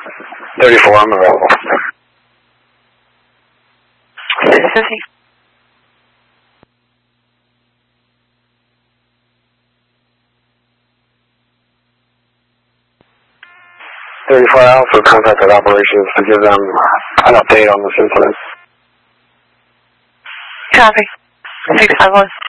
34, I'm available. Sissy. Alpha contacted operations to give them an update on this incident. Copy. 651.